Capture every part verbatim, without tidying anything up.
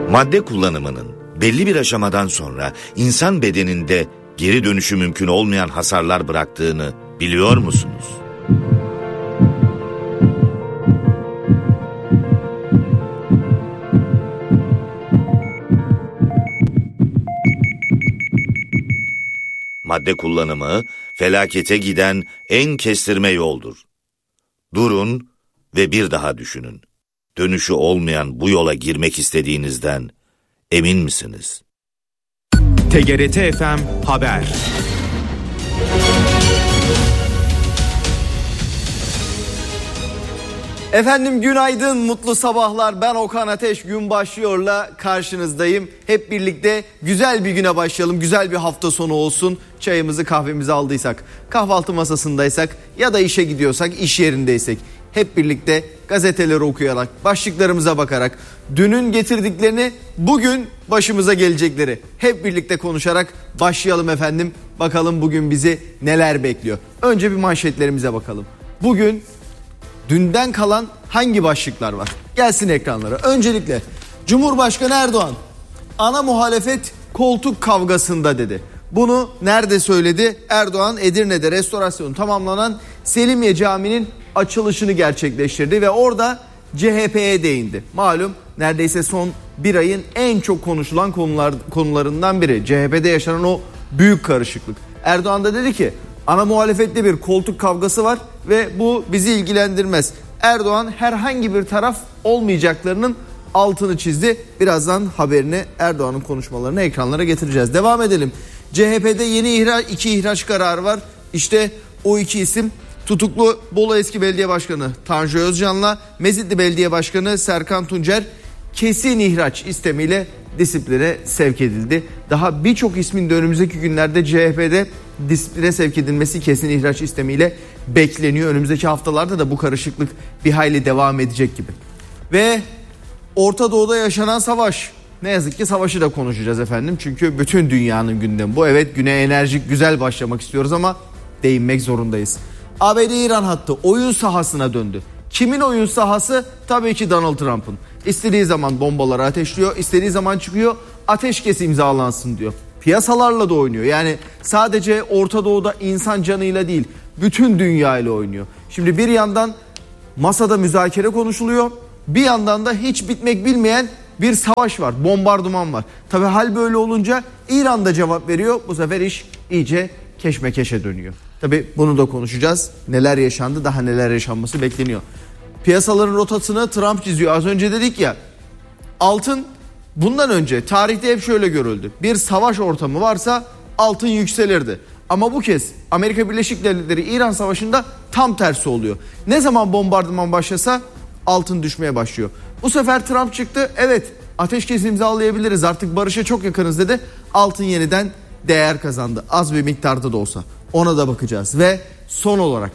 Madde kullanımının belli bir aşamadan sonra insan bedeninde geri dönüşü mümkün olmayan hasarlar bıraktığını biliyor musunuz? Madde kullanımı felakete giden en kestirme yoldur. Durun ve bir daha düşünün. Dönüşü olmayan bu yola girmek istediğinizden emin misiniz? T G R T F M Haber. Efendim günaydın, mutlu sabahlar. Ben Okan Ateş, gün başlıyorla karşınızdayım. Hep birlikte güzel bir güne başlayalım. Güzel bir hafta sonu olsun. Çayımızı kahvemizi aldıysak, kahvaltı masasındaysak ya da işe gidiyorsak, iş yerindeysek hep birlikte gazeteleri okuyarak, başlıklarımıza bakarak, dünün getirdiklerini, bugün başımıza gelecekleri hep birlikte konuşarak başlayalım efendim. Bakalım bugün bizi neler bekliyor. Önce bir manşetlerimize bakalım. Bugün dünden kalan hangi başlıklar var? Gelsin ekranlara. Öncelikle Cumhurbaşkanı Erdoğan ana muhalefet koltuk kavgasında dedi. Bunu nerede söyledi? Erdoğan Edirne'de restorasyonu tamamlanan Selimiye Camii'nin açılışını gerçekleştirdi ve orada C H P'ye değindi. Malum neredeyse son bir ayın en çok konuşulan konular, konularından biri. C H P'de yaşanan o büyük karışıklık. Erdoğan da dedi ki ana muhalefette bir koltuk kavgası var ve bu bizi ilgilendirmez. Erdoğan herhangi bir taraf olmayacaklarının altını çizdi. Birazdan haberini, Erdoğan'ın konuşmalarını ekranlara getireceğiz. Devam edelim. C H P'de yeni ihraç, iki ihraç kararı var. İşte o iki isim tutuklu Bolu eski belediye başkanı Tanju Özcan'la Mezitli belediye başkanı Serkan Tuncer kesin ihraç istemiyle disipline sevk edildi. Daha birçok ismin de önümüzdeki günlerde C H P'de disipline sevk edilmesi kesin ihraç istemiyle bekleniyor. Önümüzdeki haftalarda da bu karışıklık bir hayli devam edecek gibi. Ve Orta Doğu'da yaşanan savaş. Ne yazık ki savaşı da konuşacağız efendim. Çünkü bütün dünyanın gündemi bu. Evet, güne enerjik güzel başlamak istiyoruz ama değinmek zorundayız. A B D-İran hattı oyun sahasına döndü. Kimin oyun sahası? Tabii ki Donald Trump'ın. İstediği zaman bombaları ateşliyor, istediği zaman çıkıyor, ateşkes imzalansın diyor. Piyasalarla da oynuyor. Yani sadece Orta Doğu'da insan canıyla değil, bütün dünyayla oynuyor. Şimdi bir yandan masada müzakere konuşuluyor, bir yandan da hiç bitmek bilmeyen bir savaş var, bombardıman var. Tabii hal böyle olunca İran da cevap veriyor. Bu sefer iş iyice keşmekeşe dönüyor. Tabii bunu da konuşacağız. Neler yaşandı, daha neler yaşanması bekleniyor. Piyasaların rotasını Trump çiziyor. Az önce dedik ya, altın bundan önce tarihte hep şöyle görüldü. Bir savaş ortamı varsa altın yükselirdi. Ama bu kez Amerika Birleşik Devletleri İran Savaşı'nda tam tersi oluyor. Ne zaman bombardıman başlasa altın düşmeye başlıyor. Bu sefer Trump çıktı. Evet, ateşkes imzalayabiliriz, artık barışa çok yakınız dedi. Altın yeniden değer kazandı. Az bir miktarda da olsa. Ona da bakacağız. Ve son olarak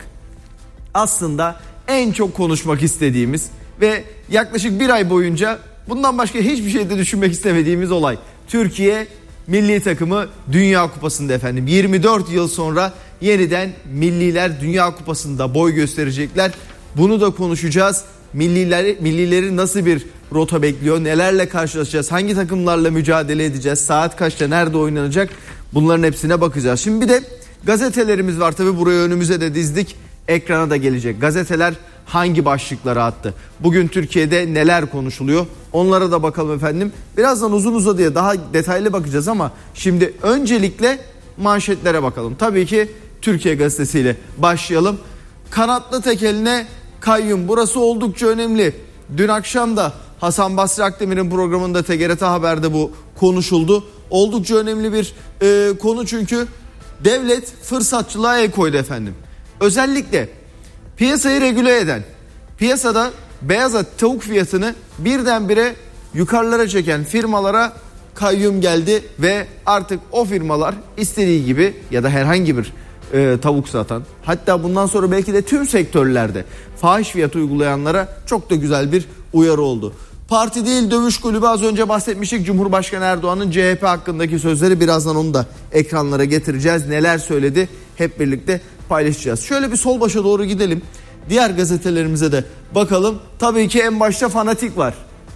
aslında en çok konuşmak istediğimiz ve yaklaşık bir ay boyunca bundan başka hiçbir şeyde düşünmek istemediğimiz olay. Türkiye milli takımı Dünya Kupası'nda efendim. yirmi dört yıl sonra yeniden milliler Dünya Kupası'nda boy gösterecekler. Bunu da konuşacağız. Millileri, millileri nasıl bir rota bekliyor? Nelerle karşılaşacağız? Hangi takımlarla mücadele edeceğiz? Saat kaçta, nerede oynanacak? Bunların hepsine bakacağız. Şimdi bir de gazetelerimiz var. Tabii buraya önümüze de dizdik. Ekrana da gelecek. Gazeteler hangi başlıkları attı? Bugün Türkiye'de neler konuşuluyor? Onlara da bakalım efendim. Birazdan uzun uzadıya daha detaylı bakacağız ama şimdi öncelikle manşetlere bakalım. Tabii ki Türkiye Gazetesi'yle başlayalım. Kanatlı tekeline kayyum. Burası oldukça önemli. Dün akşam da Hasan Basri Akdemir'in programında T G R T Haber'de bu konuşuldu. Oldukça önemli bir e, konu çünkü devlet fırsatçılığa el koydu efendim. Özellikle piyasayı regüle eden, piyasada beyaz et tavuk fiyatını birdenbire yukarılara çeken firmalara kayyum geldi ve artık o firmalar istediği gibi ya da herhangi bir e, tavuk satan, hatta bundan sonra belki de tüm sektörlerde fahiş fiyat uygulayanlara çok da güzel bir uyarı oldu. Parti değil dövüş kulübü, az önce bahsetmiştik. Cumhurbaşkanı Erdoğan'ın C H P hakkındaki sözleri, birazdan onu da ekranlara getireceğiz. Neler söyledi hep birlikte paylaşacağız. Şöyle bir sol başa doğru gidelim. Diğer gazetelerimize de bakalım. Tabii ki en başta Fanatik var.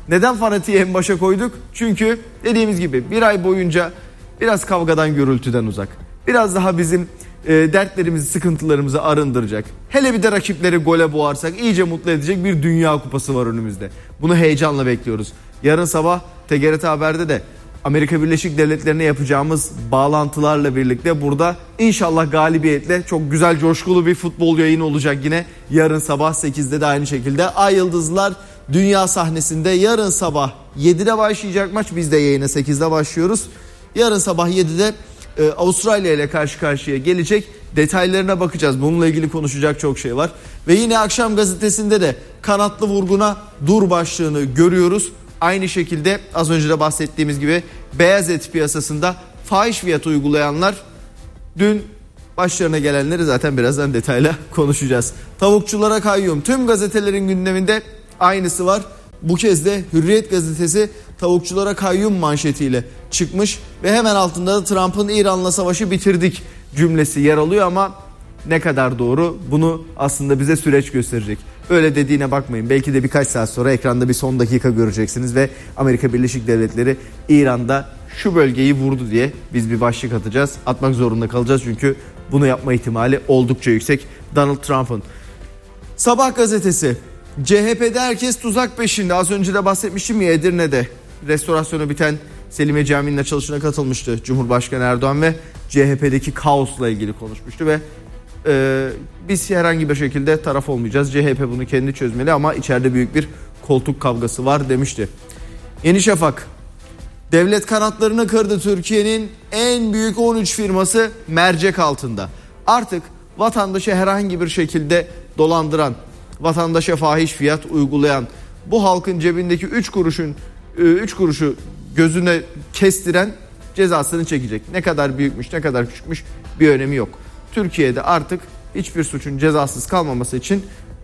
Neden fanatiği en başa koyduk? Çünkü dediğimiz gibi bir ay boyunca biraz kavgadan, gürültüden uzak. Biraz daha bizim e, dertlerimizi, sıkıntılarımızı arındıracak. Hele bir de rakipleri gole boğarsak iyice mutlu edecek bir Dünya Kupası var önümüzde. Bunu heyecanla bekliyoruz. Yarın sabah T G R T Haber'de de Amerika Birleşik Devletleri'ne yapacağımız bağlantılarla birlikte burada inşallah galibiyetle çok güzel, coşkulu bir futbol yayını olacak yine. Yarın sabah sekizde de aynı şekilde Ay Yıldızlar dünya sahnesinde yarın sabah yedide başlayacak maç. Biz de yayına sekizde başlıyoruz. Yarın sabah yedide e, Avustralya ile karşı karşıya gelecek. Detaylarına bakacağız. Bununla ilgili konuşacak çok şey var. Ve yine akşam gazetesinde de kanatlı vurguna dur başlığını görüyoruz. Aynı şekilde az önce de bahsettiğimiz gibi beyaz et piyasasında fahiş fiyat uygulayanlar, dün başlarına gelenleri zaten birazdan detayla konuşacağız. Tavukçulara kayyum, tüm gazetelerin gündeminde aynısı var. Bu kez de Hürriyet gazetesi tavukçulara kayyum manşetiyle çıkmış ve hemen altında da Trump'ın İran'la savaşı bitirdik cümlesi yer alıyor ama ne kadar doğru bunu aslında bize süreç gösterecek. Öyle dediğine bakmayın. Belki de birkaç saat sonra ekranda bir son dakika göreceksiniz ve Amerika Birleşik Devletleri İran'da şu bölgeyi vurdu diye biz bir başlık atacağız. Atmak zorunda kalacağız çünkü bunu yapma ihtimali oldukça yüksek Donald Trump'ın. Sabah gazetesi, C H P'de herkes tuzak peşinde. Az önce de bahsetmiştim ya, Edirne'de restorasyonu biten Selimiye Camii'nin açılışına katılmıştı Cumhurbaşkanı Erdoğan ve C H P'deki kaosla ilgili konuşmuştu ve e, biz herhangi bir şekilde taraf olmayacağız. C H P bunu kendi çözmeli ama içeride büyük bir koltuk kavgası var demişti. Yeni Şafak, devlet kanatlarını kırdı, Türkiye'nin en büyük on üç firması mercek altında. Artık vatandaşı herhangi bir şekilde dolandıran, vatandaşa fahiş fiyat uygulayan, bu halkın cebindeki üç kuruşun üç kuruşu gözüne kestiren cezasını çekecek. Ne kadar büyükmüş, ne kadar küçükmüş bir önemi yok. Türkiye'de artık hiçbir suçun cezasız kalmaması için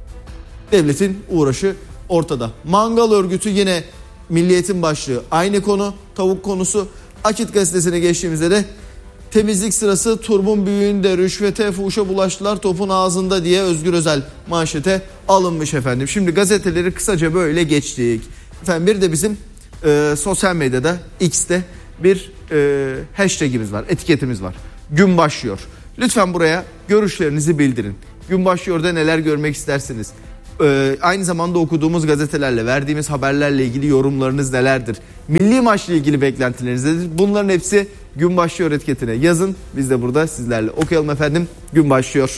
devletin uğraşı ortada. Mangal örgütü yine Milliyet'in başlığı. Aynı konu, tavuk konusu. Akit gazetesine geçtiğimizde de temizlik sırası turbun büyüğünde, rüşvete, fuhuşa bulaştılar topun ağzında diye Özgür Özel manşete alınmış efendim. Şimdi gazeteleri kısaca böyle geçtik. Efendim bir de bizim e, sosyal medyada X'te bir e, hashtagimiz var, etiketimiz var. Gün başlıyor. Lütfen buraya görüşlerinizi bildirin. Gün başlıyor'da neler görmek istersiniz? Ee, aynı zamanda okuduğumuz gazetelerle, verdiğimiz haberlerle ilgili yorumlarınız nelerdir? Milli maçla ilgili beklentileriniz nedir? Bunların hepsi Gün Başlıyor etiketine yazın. Biz de burada sizlerle okuyalım efendim. Gün başlıyor.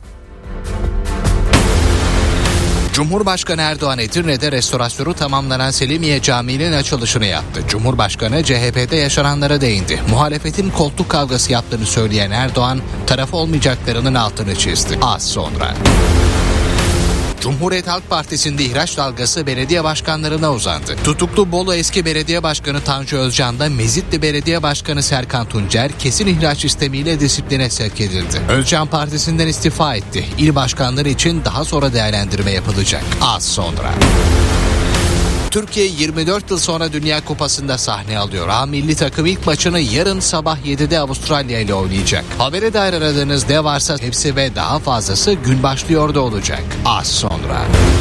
Cumhurbaşkanı Erdoğan Edirne'de restorasyonu tamamlanan Selimiye Camii'nin açılışını yaptı. Cumhurbaşkanı C H P'de yaşananlara değindi. Muhalefetin koltuk kavgası yaptığını söyleyen Erdoğan, taraf olmayacaklarının altını çizdi. Az sonra. Cumhuriyet Halk Partisi'nde ihraç dalgası belediye başkanlarına uzandı. Tutuklu Bolu eski belediye başkanı Tanju Özcan da Mezitli Belediye Başkanı Serkan Tuncer kesin ihraç istemiyle disipline sevk edildi. Özcan partisinden istifa etti. İl başkanları için daha sonra değerlendirme yapılacak. Az sonra. Türkiye yirmi dört yıl sonra Dünya Kupası'nda sahne alıyor. A milli takım ilk maçını yarın sabah yedide Avustralya ile oynayacak. Habere dair aradığınız ne varsa hepsi ve daha fazlası Gün Başlıyor'da olacak. Az sonra.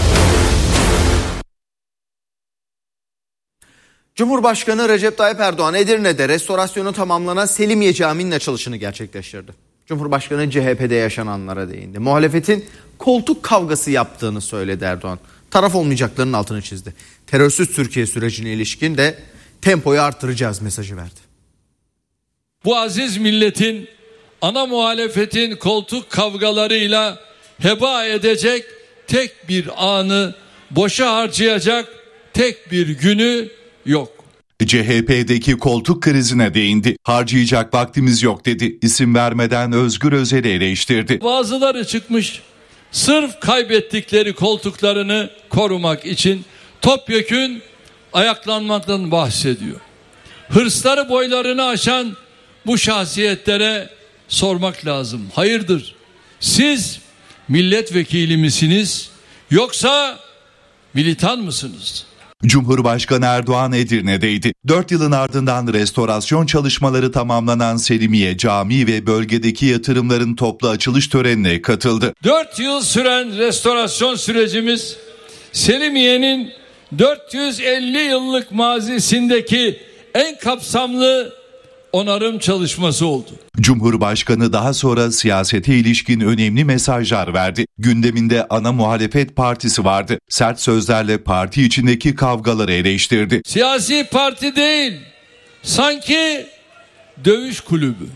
Cumhurbaşkanı Recep Tayyip Erdoğan Edirne'de restorasyonu tamamlanan Selimiye Camii'nin açılışını gerçekleştirdi. Cumhurbaşkanı C H P'de yaşananlara değindi. Muhalefetin koltuk kavgası yaptığını söyledi Erdoğan. Taraf olmayacaklarının altını çizdi. Terörsüz Türkiye sürecine ilişkin de tempoyu artıracağız mesajı verdi. Bu aziz milletin ana muhalefetin koltuk kavgalarıyla heba edecek tek bir anı, boşa harcayacak tek bir günü yok. C H P'deki koltuk krizine değindi. Harcayacak vaktimiz yok dedi. İsim vermeden Özgür Özel'i eleştirdi. Bazıları çıkmış sırf kaybettikleri koltuklarını korumak için topyekün ayaklanmaktan bahsediyor. Hırsları boylarını aşan bu şahsiyetlere sormak lazım. Hayırdır? Siz milletvekili misiniz yoksa militan mısınız? Cumhurbaşkanı Erdoğan Edirne'deydi. Dört yılın ardından restorasyon çalışmaları tamamlanan Selimiye Camii ve bölgedeki yatırımların toplu açılış törenine katıldı. Dört yıl süren restorasyon sürecimiz Selimiye'nin dört yüz elli yıllık mazisindeki en kapsamlı onarım çalışması oldu. Cumhurbaşkanı daha sonra siyasete ilişkin önemli mesajlar verdi. Gündeminde ana muhalefet partisi vardı. Sert sözlerle parti içindeki kavgaları eleştirdi. Siyasi parti değil, sanki dövüş kulübü.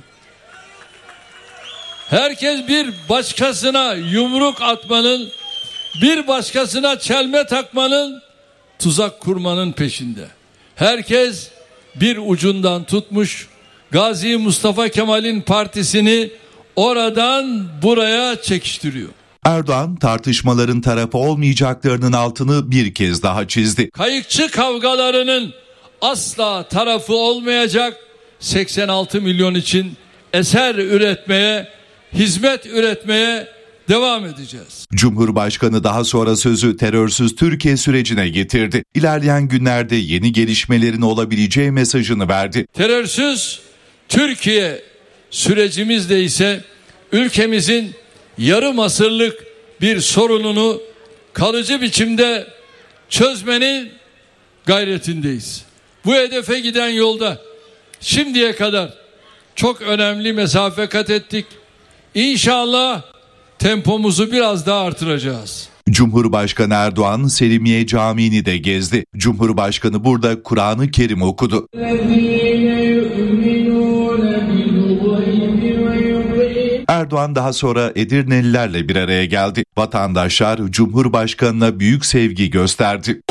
Herkes bir başkasına yumruk atmanın, bir başkasına çelme takmanın, tuzak kurmanın peşinde. Herkes bir ucundan tutmuş, Gazi Mustafa Kemal'in partisini oradan buraya çekiştiriyor. Erdoğan tartışmaların tarafı olmayacaklarının altını bir kez daha çizdi. Kayıkçı kavgalarının asla tarafı olmayacak, seksen altı milyon için eser üretmeye, hizmet üretmeye devam edeceğiz. Cumhurbaşkanı daha sonra sözü terörsüz Türkiye sürecine getirdi. İlerleyen günlerde yeni gelişmelerin olabileceği mesajını verdi. Terörsüz Türkiye sürecimizde ise ülkemizin yarım asırlık bir sorununu kalıcı biçimde çözmenin gayretindeyiz. Bu hedefe giden yolda şimdiye kadar çok önemli mesafe kat ettik. İnşallah tempomuzu biraz daha artıracağız. Cumhurbaşkanı Erdoğan Selimiye Camii'ni de gezdi. Cumhurbaşkanı burada Kur'an-ı Kerim okudu. Erdoğan daha sonra Edirnelilerle bir araya geldi. Vatandaşlar Cumhurbaşkanı'na büyük sevgi gösterdi.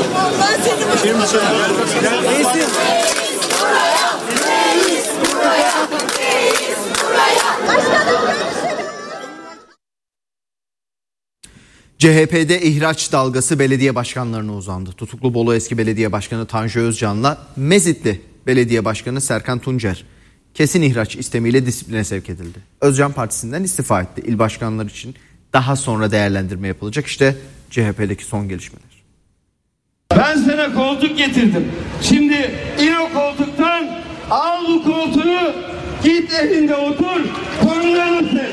C H P'de ihraç dalgası belediye başkanlarına uzandı. Tutuklu Bolu eski belediye başkanı Tanju Özcan'la Mezitli belediye başkanı Serkan Tuncer kesin ihraç istemiyle disipline sevk edildi. Özcan partisinden istifa etti. İl başkanları için daha sonra değerlendirme yapılacak. İşte C H P'deki son gelişmeler. Ben sana koltuk getirdim. Şimdi in o koltuktan, al bu koltuğu, git evinde otur, torunlarını sev.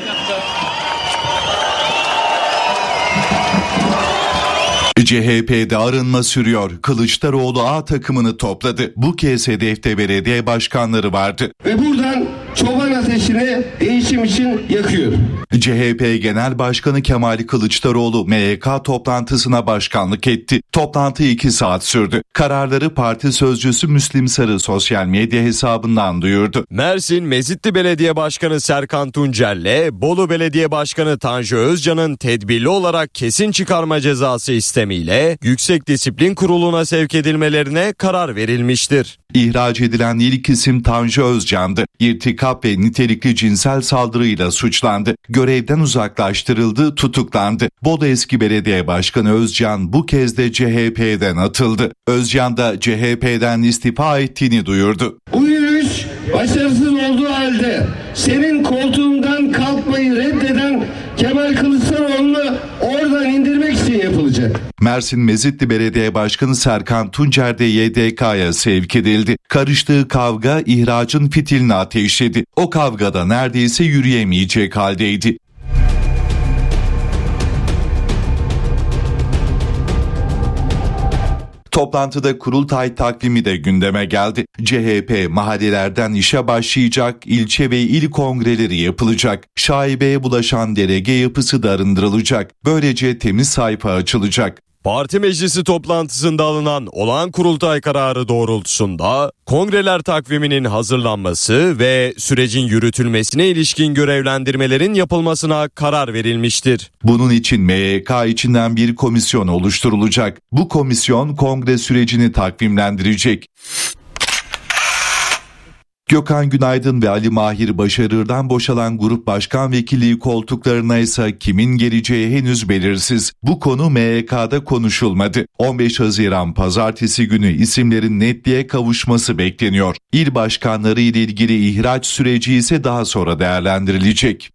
C H P'de arınma sürüyor. Kılıçdaroğlu A takımını topladı. Bu kez hedefte belediye başkanları vardı. Ve buradan çoban ateşini değişim için yakıyor. C H P Genel Başkanı Kemal Kılıçdaroğlu M Y K toplantısına başkanlık etti. Toplantı iki saat sürdü. Kararları parti sözcüsü Müslim Sarı sosyal medya hesabından duyurdu. Mersin Mezitli Belediye Başkanı Serkan Tuncer'le Bolu Belediye Başkanı Tanju Özcan'ın tedbirli olarak kesin çıkarma cezası istemiyle Yüksek Disiplin Kurulu'na sevk edilmelerine karar verilmiştir. İhraç edilen ilk isim Tanju Özcan'dı. İrtikap ve nitelikli cinsel saldırıyla suçlandı. Görevden uzaklaştırıldı, tutuklandı. Bolu eski belediye başkanı Özcan bu kez de C H P'den atıldı. Özcan da C H P'den istifa ettiğini duyurdu. Bu yürüyüş başarısız olduğu halde senin koltuğundan kalkmayı reddeden Kemal Kılıçdaroğlu'nu oradan indirmek için yapılacak. Mersin Mezitli Belediye Başkanı Serkan Tuncer de Y D K'ya sevk edildi. Karıştığı kavga ihracın fitilini ateşledi. O kavgada neredeyse yürüyemeyecek haldeydi. Toplantıda kurultay takvimi de gündeme geldi. C H P mahallelerden işe başlayacak, ilçe ve il kongreleri yapılacak. Şaibeye bulaşan delege yapısı da arındırılacak. Böylece temiz sayfa açılacak. Parti meclisi toplantısında alınan olağan kurultay kararı doğrultusunda kongreler takviminin hazırlanması ve sürecin yürütülmesine ilişkin görevlendirmelerin yapılmasına karar verilmiştir. Bunun için M Y K içinden bir komisyon oluşturulacak. Bu komisyon kongre sürecini takvimlendirecek. Gökhan Günaydın ve Ali Mahir Başarır'dan boşalan grup başkan vekilliği koltuklarına ise kimin geleceği henüz belirsiz. Bu konu M Y K'da konuşulmadı. on beş Haziran Pazartesi günü isimlerin netliğe kavuşması bekleniyor. İl başkanları ile ilgili ihraç süreci ise daha sonra değerlendirilecek.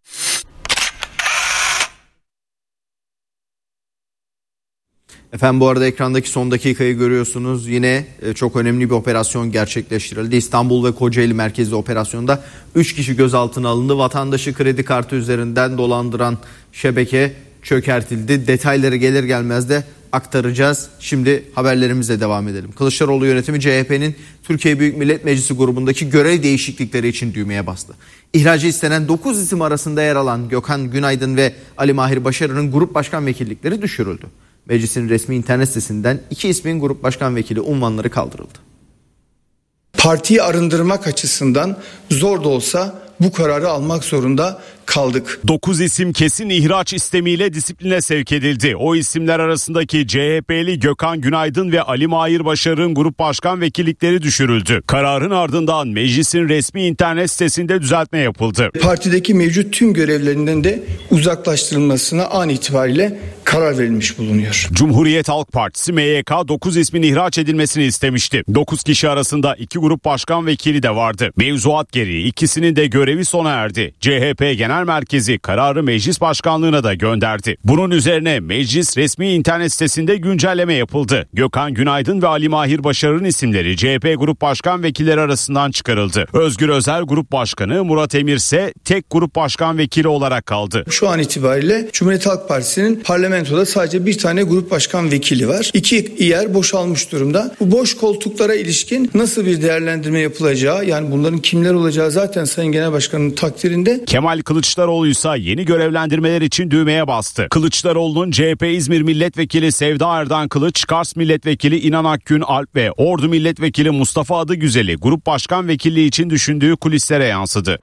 Efendim bu arada ekrandaki son dakikayı görüyorsunuz. Yine çok önemli bir operasyon gerçekleştirildi. İstanbul ve Kocaeli merkezli operasyonda üç kişi gözaltına alındı. Vatandaşı kredi kartı üzerinden dolandıran şebeke çökertildi. Detayları gelir gelmez de aktaracağız. Şimdi haberlerimizle devam edelim. Kılıçdaroğlu yönetimi C H P'nin Türkiye Büyük Millet Meclisi grubundaki görev değişiklikleri için düğmeye bastı. İhracı istenen dokuz isim arasında yer alan Gökhan Günaydın ve Ali Mahir Başarır'ın grup başkan vekillikleri düşürüldü. Meclisin resmi internet sitesinden iki ismin grup başkan vekili unvanları kaldırıldı. Partiyi arındırmak açısından zor da olsa bu kararı almak zorunda kaldık. dokuz isim kesin ihraç istemiyle disipline sevk edildi. O isimler arasındaki C H P'li Gökhan Günaydın ve Ali Mahir Başarır'ın grup başkan vekillikleri düşürüldü. Kararın ardından meclisin resmi internet sitesinde düzeltme yapıldı. Partideki mevcut tüm görevlerinden de uzaklaştırılmasına an itibariyle karar verilmiş bulunuyor. Cumhuriyet Halk Partisi M Y K dokuz ismin ihraç edilmesini istemişti. dokuz kişi arasında iki grup başkan vekili de vardı. Mevzuat gereği ikisinin de görevi sona erdi. C H P Genel Merkezi kararı meclis başkanlığına da gönderdi. Bunun üzerine meclis resmi internet sitesinde güncelleme yapıldı. Gökhan Günaydın ve Ali Mahir Başarır'ın isimleri C H P Grup Başkan Vekilleri arasından çıkarıldı. Özgür Özel Grup Başkanı, Murat Emir ise tek grup başkan vekili olarak kaldı. Şu an itibariyle Cumhuriyet Halk Partisi'nin parlamentoda sadece bir tane grup başkan vekili var. İki yer boşalmış durumda. Bu boş koltuklara ilişkin nasıl bir değerlendirme yapılacağı, yani bunların kimler olacağı zaten Sayın Genel Başkan'ın takdirinde. Kemal Kılıçdaroğlu ise yeni görevlendirmeler için düğmeye bastı. Kılıçdaroğlu'nun C H P İzmir Milletvekili Sevda Erdan Kılıç, Kars Milletvekili İnan Akgün Alp ve Ordu Milletvekili Mustafa Adıgüzel'i grup başkan vekilliği için düşündüğü kulislere yansıdı.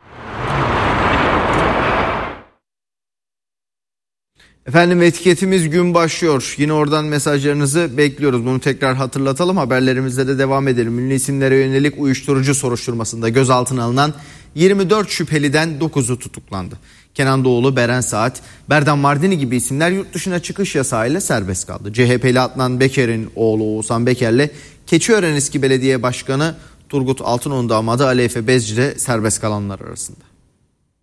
Efendim etiketimiz gün başlıyor. Yine oradan mesajlarınızı bekliyoruz. Bunu tekrar hatırlatalım. Haberlerimizde de devam edelim. Ünlü isimlere yönelik uyuşturucu soruşturmasında gözaltına alınan yirmi dört şüpheliden dokuzu tutuklandı. Kenan Doğulu, Beren Saat, Berdan Mardini gibi isimler yurt dışına çıkış yasağıyla serbest kaldı. C H P'li Adnan Beker'in oğlu Oğuzhan Beker'le Keçiören eski belediye başkanı Turgut Altınoğlu'nun damadı Ali Efe Bezci de serbest kalanlar arasında.